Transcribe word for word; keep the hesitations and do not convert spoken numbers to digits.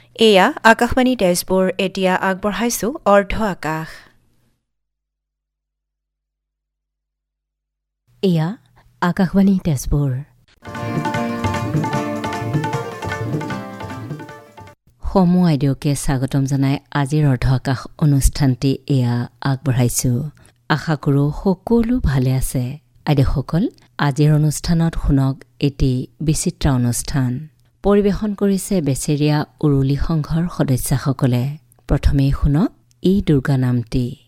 এয়া আকাশবাণী তেজপুৰ। এতিয়া আগবঢ়াইছো অৰ্ধ আকাশ। এয়া আকাশবাণী তেজপুৰ। সমূহ আইদেউকে স্বাগতম জনাই আজিৰ অৰ্ধ আকাশ অনুষ্ঠানটি এয়া আগবঢ়াইছো। আশা কৰোঁ সকলো ভালে আছে। আইদেউসকল, আজিৰ অনুষ্ঠানত শুনক এটি বিচিত্ৰ অনুষ্ঠান। পৰিৱেশন কৰিছে বেচেৰিয়া উৰুলি সংঘৰ সদস্যসকলে। প্ৰথমেই শুনক এই দুৰ্গা নামটি।